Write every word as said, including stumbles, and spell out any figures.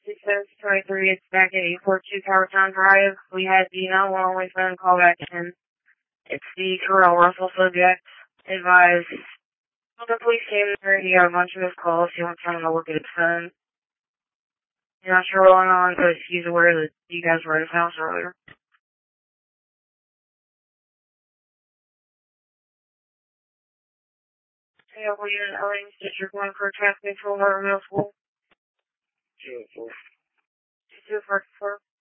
six seven twenty-three, it's back at eight four two Tower Town Drive. We had the nine one one phone call back in. It's the Terrell Russell subject. Advised. The police came there, he got a bunch of his calls, he went trying to look at his phone. You're not sure what's going on, but he's aware that you guys were at his house earlier. Yeah, we didn't arrange district one for traffic control at middle school. two oh four. two oh four.